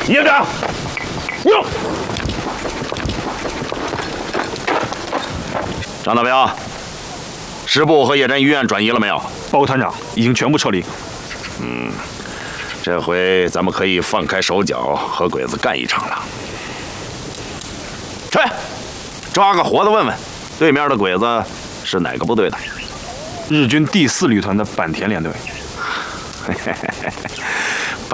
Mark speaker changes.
Speaker 1: 营长，用。张大彪，师部和野战医院转移了没有？
Speaker 2: 报告团长，已经全部撤离。
Speaker 1: 这回咱们可以放开手脚和鬼子干一场了。去，抓个活的问问，对面的鬼子是哪个部队的？
Speaker 2: 日军第4旅团的坂田连队。